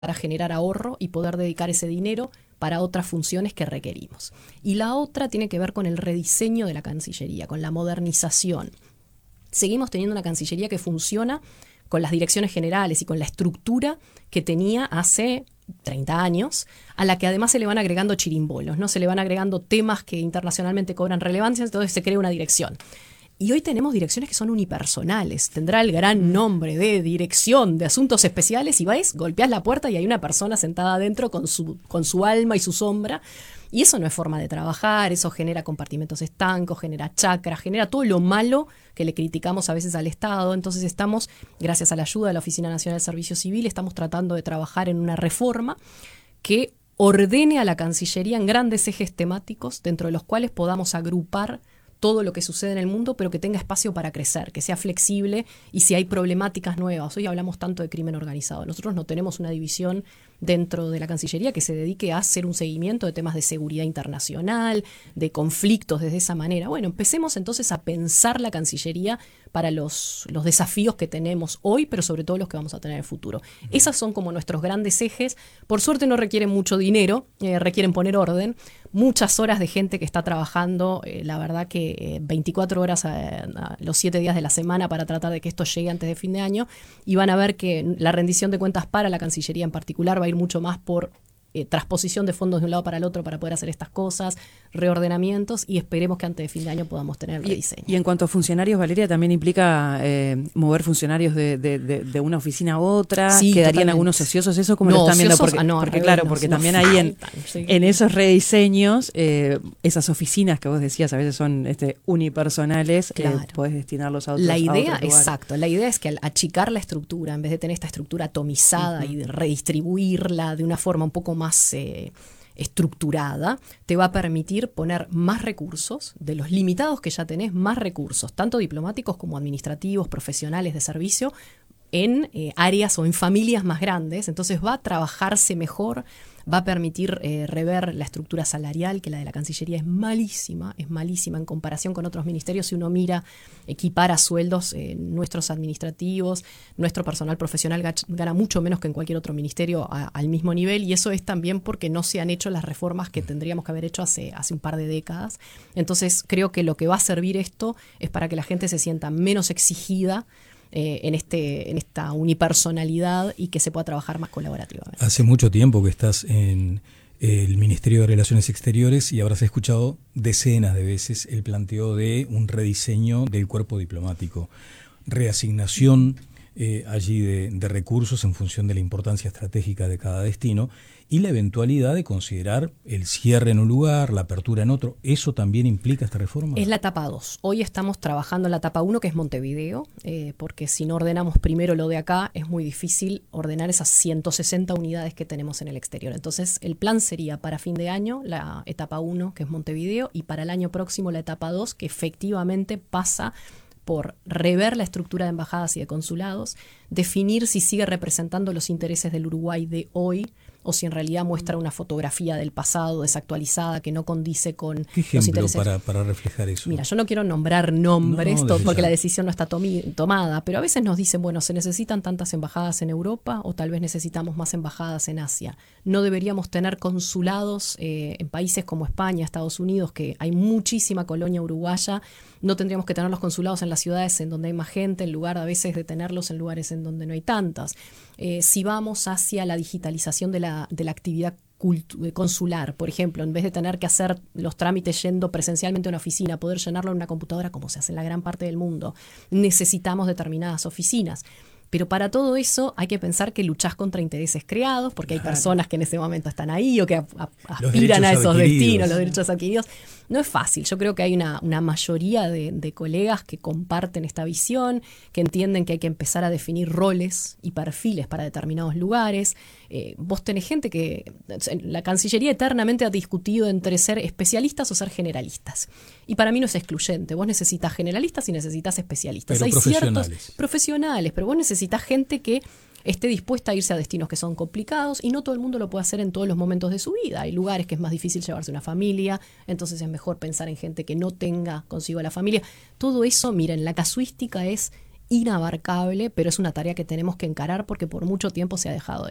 para generar ahorro y poder dedicar ese dinero para otras funciones que requerimos. Y la otra tiene que ver con el rediseño de la Cancillería, con la modernización. Seguimos teniendo una Cancillería que funciona con las direcciones generales y con la estructura que tenía hace 30 años, a la que además se le van agregando chirimbolos, ¿no? Se le van agregando temas que internacionalmente cobran relevancia, entonces se crea una dirección. Y hoy tenemos direcciones que son unipersonales. Tendrá el gran nombre de Dirección de Asuntos Especiales y vais, golpeás la puerta y hay una persona sentada adentro con su alma y su sombra. Y eso no es forma de trabajar, eso genera compartimentos estancos, genera chacras, genera todo lo malo que le criticamos a veces al Estado. Entonces estamos, gracias a la ayuda de la Oficina Nacional del Servicio Civil, estamos tratando de trabajar en una reforma que ordene a la Cancillería en grandes ejes temáticos, dentro de los cuales podamos agrupar todo lo que sucede en el mundo, pero que tenga espacio para crecer, que sea flexible y si hay problemáticas nuevas. Hoy hablamos tanto de crimen organizado. Nosotros no tenemos una división dentro de la Cancillería que se dedique a hacer un seguimiento de temas de seguridad internacional, de conflictos desde esa manera. Bueno, empecemos entonces a pensar la Cancillería para los desafíos que tenemos hoy, pero sobre todo los que vamos a tener en el futuro. Esos son como nuestros grandes ejes. Por suerte no requieren mucho dinero, requieren poner orden. Muchas horas de gente que está trabajando, la verdad que 24 horas los 7 días de la semana para tratar de que esto llegue antes de fin de año, y van a ver que la rendición de cuentas para la Cancillería en particular va a ir mucho más por transposición de fondos de un lado para el otro para poder hacer estas cosas, reordenamientos, y esperemos que antes de fin de año podamos tener el rediseño. Y en cuanto a funcionarios, Valeria, también implica mover funcionarios de una oficina a otra. Sí, ¿quedarían totalmente. algunos ociosos? ¿Eso cómo lo están viendo? Porque también ahí en esos rediseños, esas oficinas que vos decías a veces son unipersonales, claro, podés destinarlos a otros lugares. Exacto, la idea es que al achicar la estructura, en vez de tener esta estructura atomizada y de redistribuirla de una forma un poco más estructurada, te va a permitir poner más recursos, de los limitados que ya tenés, más recursos, tanto diplomáticos como administrativos, profesionales de servicio, en áreas o en familias más grandes. Entonces va a trabajarse mejor, va a permitir rever la estructura salarial, que la de la Cancillería es malísima en comparación con otros ministerios. Si uno mira, equipara sueldos, nuestros administrativos, nuestro personal profesional gana mucho menos que en cualquier otro ministerio al mismo nivel, y eso es también porque no se han hecho las reformas que tendríamos que haber hecho hace un par de décadas. Entonces creo que lo que va a servir esto es para que la gente se sienta menos exigida en esta unipersonalidad y que se pueda trabajar más colaborativamente. Hace mucho tiempo que estás en el Ministerio de Relaciones Exteriores y habrás escuchado decenas de veces el planteo de un rediseño del cuerpo diplomático, reasignación allí de recursos en función de la importancia estratégica de cada destino y la eventualidad de considerar el cierre en un lugar, la apertura en otro. ¿Eso también implica esta reforma? Es la etapa 2. Hoy estamos trabajando en la etapa 1, que es Montevideo, porque si no ordenamos primero lo de acá, es muy difícil ordenar esas 160 unidades que tenemos en el exterior. Entonces, el plan sería para fin de año la etapa 1, que es Montevideo, y para el año próximo la etapa 2, que efectivamente pasa por rever la estructura de embajadas y de consulados, definir si sigue representando los intereses del Uruguay de hoy o si en realidad muestra una fotografía del pasado desactualizada que no condice con los intereses. Para reflejar eso? Mira, yo no quiero nombrar nombres porque la decisión no está tomada, pero a veces nos dicen, bueno, se necesitan tantas embajadas en Europa o tal vez necesitamos más embajadas en Asia. No deberíamos tener consulados en países como España, Estados Unidos, que hay muchísima colonia uruguaya. No tendríamos que tener los consulados en las ciudades en donde hay más gente, en lugar a veces de tenerlos en lugares en donde no hay tantas. Si vamos hacia la digitalización de la actividad consular, por ejemplo, en vez de tener que hacer los trámites yendo presencialmente a una oficina, poder llenarlo en una computadora como se hace en la gran parte del mundo, necesitamos determinadas oficinas. Pero para todo eso hay que pensar que luchás contra intereses creados, porque hay personas que en ese momento están ahí o que aspiran a esos destinos, los derechos adquiridos. No es fácil. Yo creo que hay una mayoría de colegas que comparten esta visión, que entienden que hay que empezar a definir roles y perfiles para determinados lugares. Vos tenés gente que la Cancillería eternamente ha discutido entre ser especialistas o ser generalistas. Y para mí no es excluyente. Vos necesitas generalistas y necesitas especialistas. Pero hay profesionales. Ciertos profesionales, pero vos necesitas gente que esté dispuesta a irse a destinos que son complicados, y no todo el mundo lo puede hacer en todos los momentos de su vida. Hay lugares que es más difícil llevarse una familia, entonces es mejor pensar en gente que no tenga consigo a la familia. Todo eso, miren, la casuística es inabarcable, pero es una tarea que tenemos que encarar porque por mucho tiempo se ha dejado de